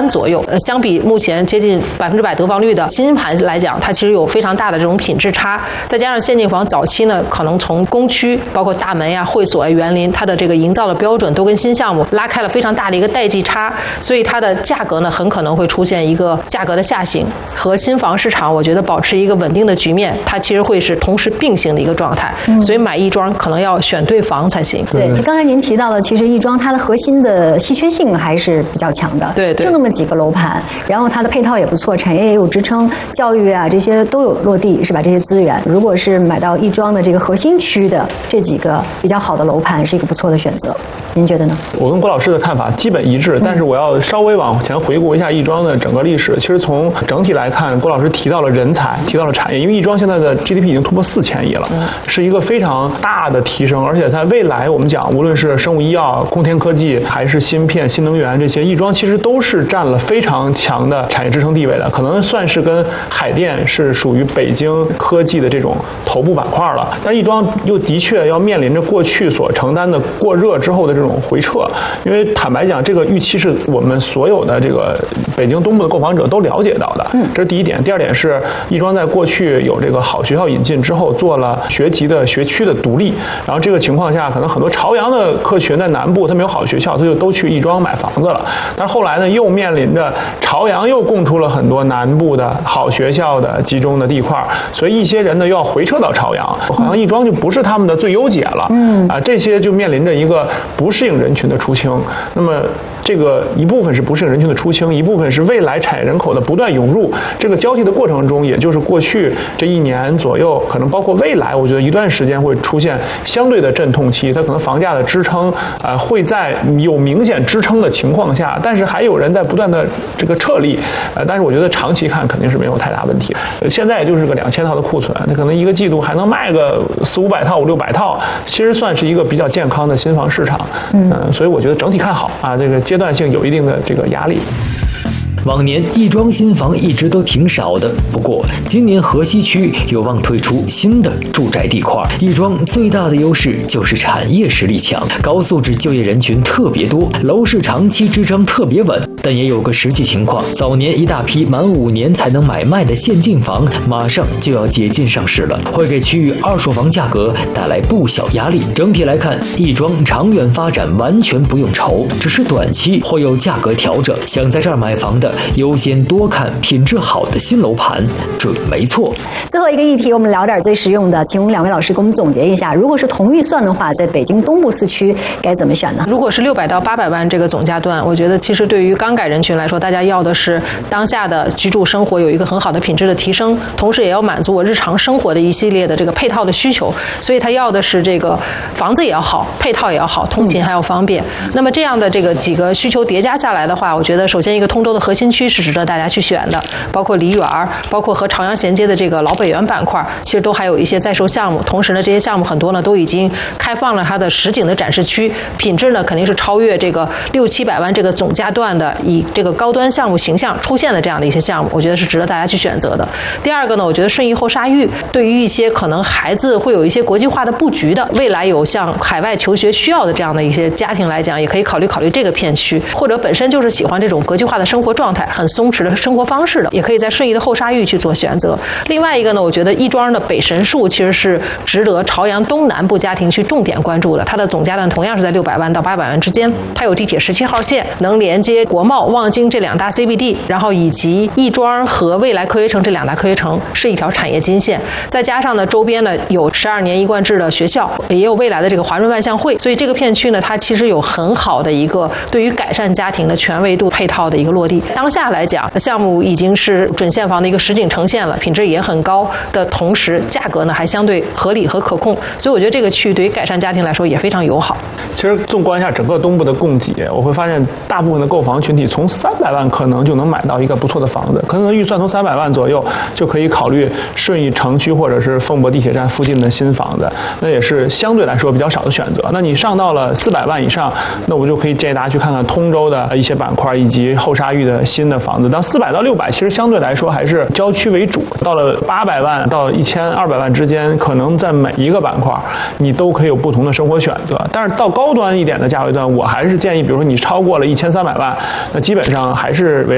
3%左右。相比目前接近100%得房率的新盘来讲，它其实有非常大的这种品质差。再加上限进房早期呢，可能从工区包括大门呀、会所呀、园林，它的这个营造的标准都跟新项目拉开了非常大的一个代际差，所以它的价格呢很可能会出现一个价格的下行。和新房市场我觉得保持一个稳定的局面，它其实会是同时并行的一个状态。所以买亦庄可能要选对房才行。 对，刚才您提到了，其实亦庄它的核心的稀缺性还是比较强的。 对， 就那么几个楼盘，然后它的配套也不错，产业也有支撑，教育啊这些都有落地，是吧？这些资源，如果是买到亦庄的这个核心区的这几个比较好的楼盘，是一个不错的选择。您觉得呢？ 我跟郭老师的看法基本一致，但是我要稍微往前回顾一下亦庄的整个历史。其实从整体来看，郭老师提到了人才，提到了产业，因为亦庄现在的 GDP 已经突破4000亿了，是一个非常大的提升。而且在未来，我们讲无论是生物医药、空天科技，还是芯片、新能源这些，亦庄其实都是占了非常强的产业支撑地位的，可能算是跟海淀是属于北京科技的这种头部板块了。但是亦庄又的确要面临着过去所承担的过热之后的这种回撤，因为坦白讲，这个预期是我们所有的这个北京东部的购房者都了解到的，这是第一点。第二点是亦庄在过去有这个好学校引进之后，做了学籍的学区的独立，然后这个情况下，可能很多朝阳的客群在南部他没有好学校，他就都去亦庄买房子了。但是后来呢，又面临着朝阳又供出了很多南部的好学校的集中的地块，所以一些人呢又要回撤到朝阳，好像亦庄就不是他们的最优解了。这些就面临着一个不适应人群的出清。那么这个一部分是不适应人群的出清，一部分是未来产业人口的不断涌入。这个交替的过程中，也就是过去这1年左右，可能包括未来，我觉得一段时间会出现相对的阵痛期。它可能房价的支撑会在有明显支撑的情况下，但是还有人在不断的这个撤离。但是我觉得长期看肯定是没有太大问题。现在也就是个2000套的库存，那可能一个季度还能卖个400-500套、500-600套，其实算是一个比较健康的新房市场。所以我觉得整体看好啊，这个阶段性有一定的这个压力。 往年亦庄新房一直都挺少的，不过今年河西区有望推出新的住宅地块。亦庄最大的优势就是产业实力强，高素质就业人群特别多，楼市长期支撑特别稳。但也有个实际情况，早年一大批满5年才能买卖的限进房马上就要解禁上市了，会给区域二手房价格带来不小压力。整体来看，亦庄长远发展完全不用愁，只是短期会有价格调整。想在这儿买房的优先多看品质好的新楼盘，准没错。 最后一个议题，我们聊点最实用的，请我们2位老师给我们总结一下，如果是同预算的话，在北京东部4区该怎么选呢？ 如果是600到800万这个总价段，我觉得其实对于刚改人群来说，大家要的是当下的居住生活有一个很好的品质的提升，同时也要满足我日常生活的一系列的这个配套的需求，所以他要的是这个房子也要好，配套也要好，通勤还要方便。那么这样的这个几个需求叠加下来的话，我觉得首先一个通州的核心区是值得大家去选的，包括梨园，包括和朝阳衔接的这个老北园板块，其实都还有一些在售项目。同时呢，这些项目很多呢都已经开放了它的实景的展示区，品质呢肯定是超越这个600-700万这个总价段的，以这个高端项目形象出现的这样的一些项目，我觉得是值得大家去选择的。第二个呢，我觉得顺义后沙峪对于一些可能孩子会有一些国际化的布局的，未来有向海外求学需要的这样的一些家庭来讲，也可以考虑这个片区，或者本身就是喜欢这种国际化的生活状态，很松弛的生活方式的，也可以在顺义的后沙峪去做选择。另外一个呢，我觉得亦庄的北神树其实是值得朝阳东南部家庭去重点关注的，它的总价段同样是在600万到800万之间，它有地铁17号线，能连接国贸、望京这2大 CBD， 然后以及亦庄和未来科学城这2大科学城是一条产业金线，再加上呢周边呢有12年一贯制的学校，也有未来的这个华润万象汇，所以这个片区呢它其实有很好的一个对于改善家庭的全维度配套的一个落地。当下来讲，项目已经是准现房的一个实景呈现了，品质也很高的同时，价格呢还相对合理和可控，所以我觉得这个区域对于改善家庭来说也非常友好。 其实纵观一下整个东部的供给，我会发现大部分的购房群体从300万可能就能买到一个不错的房子，可能预算从300万左右就可以考虑顺义城区或者是凤博地铁站附近的新房子，那也是相对来说比较少的选择。那你上到了400万以上，那我就可以建议大家去看看通州的一些板块以及后沙峪的新的房子。到400到600，其实相对来说还是郊区为主。到了800万到1200万之间，可能在每一个板块你都可以有不同的生活选择。但是到高端一点的价位段，我还是建议，比如说你超过了1300万，那基本上还是围